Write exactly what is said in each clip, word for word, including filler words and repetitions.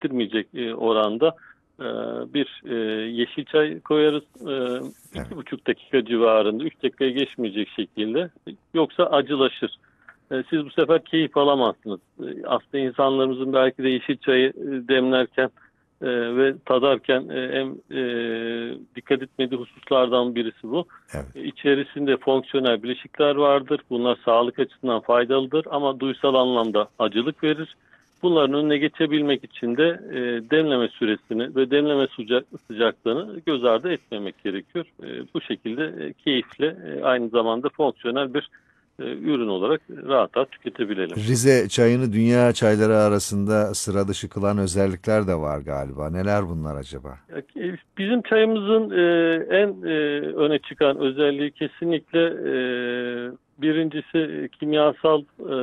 hissettirmeyecek e, oranda e, bir e, yeşil çay koyarız. E, Evet. iki buçuk dakika civarında, üç dakikaya geçmeyecek şekilde. Yoksa acılaşır. E, siz bu sefer keyif alamazsınız. E, aslında insanlarımızın belki de yeşil çayı e, demlerken e, ve tadarken e, en e, dikkat etmediği hususlardan birisi bu. Evet. E, İçerisinde fonksiyonel bileşikler vardır. Bunlar sağlık açısından faydalıdır ama duysal anlamda acılık verir. Bunların önüne geçebilmek için de e, demleme süresini ve demleme sıcak, sıcaklığını göz ardı etmemek gerekiyor. E, bu şekilde e, keyifle e, aynı zamanda fonksiyonel bir e, ürün olarak rahat rahat tüketebilelim. Rize çayını dünya çayları arasında sıra dışı kılan özellikler de var galiba. Neler bunlar acaba? Ya, bizim çayımızın e, en e, öne çıkan özelliği kesinlikle e, birincisi e, kimyasal e,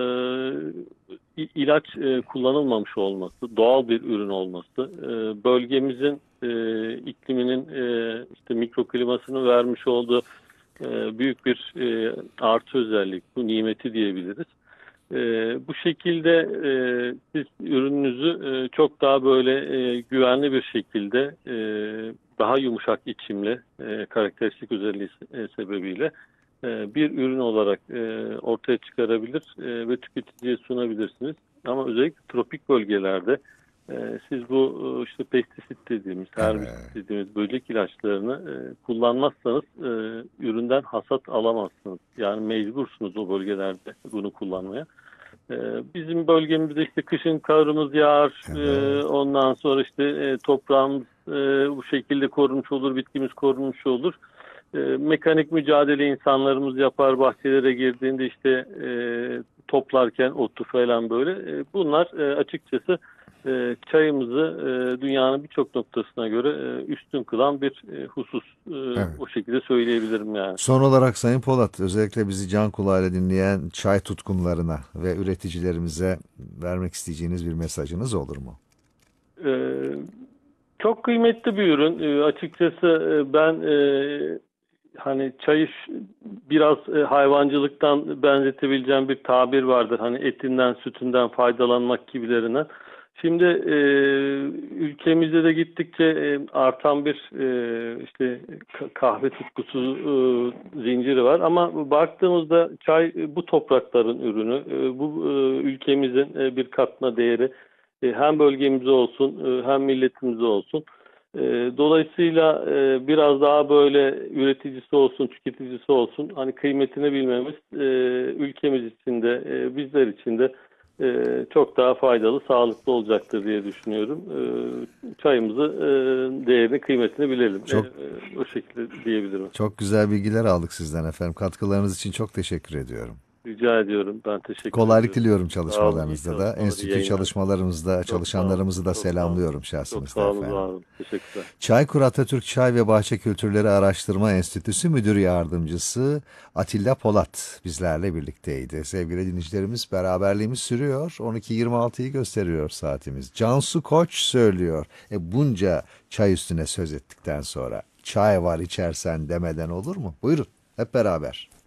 i- ilaç e, kullanılmamış olması, doğal bir ürün olması, e, bölgemizin e, ikliminin e, işte mikroklimasını vermiş olduğu e, büyük bir e, artı özellik, bu nimeti diyebiliriz. E, bu şekilde e, siz ürününüzü e, çok daha böyle e, güvenli bir şekilde e, daha yumuşak içimli e, karakteristik özelliği e, sebebiyle e, bir ürün olarak e, ortaya çıkarabilir e, ve tüketiciye sunabilirsiniz. Ama özellikle tropik bölgelerde e, siz bu e, işte pestisit dediğimiz, herbisit Evet. dediğimiz böcek ilaçlarını e, kullanmazsanız e, üründen hasat alamazsınız. Yani mecbursunuz o bölgelerde bunu kullanmaya. Ee, Bizim bölgemizde işte kışın karımız yağar, ee, Evet. ondan sonra işte e, toprağımız e, bu şekilde korunmuş olur, bitkimiz korunmuş olur. Ee, Mekanik mücadele insanlarımız yapar, bahçelere girdiğinde işte e, toplarken otu falan böyle. E, Bunlar e, açıkçası e, çayımızı e, dünyanın birçok noktasına göre e, üstün kılan bir e, husus. E, Evet. O şekilde söyleyebilirim yani. Son olarak Sayın Polat, özellikle bizi can kulağıyla dinleyen çay tutkunlarına ve üreticilerimize vermek isteyeceğiniz bir mesajınız olur mu? Ee, Çok kıymetli bir ürün. Ee, açıkçası e, ben e, hani çayı ş- biraz e, hayvancılıktan benzetebileceğim bir tabir vardır. Hani etinden, sütünden faydalanmak gibilerinden. Şimdi e, ülkemizde de gittikçe e, artan bir e, işte ka- kahve tutkusu e, zinciri var. Ama baktığımızda çay e, bu toprakların ürünü. E, bu e, ülkemizin e, bir katma değeri. E, hem bölgemize olsun e, hem milletimize olsun. E, Dolayısıyla e, biraz daha böyle üreticisi olsun, tüketicisi olsun hani kıymetini bilmemiz e, ülkemiz için de e, bizler için de e, çok daha faydalı, sağlıklı olacaktır diye düşünüyorum. E, Çayımızı e, değerini, kıymetini bilelim. E, e, Çok O şekilde diyebilirim. çok güzel bilgiler aldık sizden efendim. Katkılarınız için çok teşekkür ediyorum. Rica ediyorum. Ben teşekkür Kolaylık ediyorum. diliyorum Sağ olun. İyi çalışmalarınızda da. çalışmalar, iyi Enstitü yayınlar. çalışmalarımızda Çok sağ olun. çalışanlarımızı da Çok sağ olun. selamlıyorum Çok şahsınızda sağ olun, var efendim. olun. Teşekkürler. Çaykur Atatürk Çay ve Bahçe Kültürleri Araştırma Enstitüsü Müdür Yardımcısı Atilla Polat bizlerle birlikteydi. Sevgili dinleyicilerimiz, beraberliğimiz sürüyor. on iki yirmi altıyı gösteriyor saatimiz. Cansu Koç söylüyor. E bunca çay üstüne söz ettikten sonra çay var içersen demeden olur mu? Buyurun hep beraber.